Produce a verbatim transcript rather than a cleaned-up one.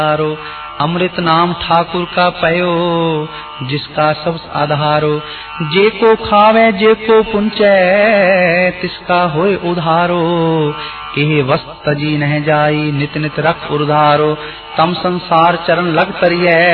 अमृत नाम ठाकुर का पयो, जिसका सब आधारो। जे को खावे जे को पुंचै, तिसका होए उधारो। एह वस्त तजी नह जाई, नित नित रख उधारो। तम संसार चरण लग तरियै,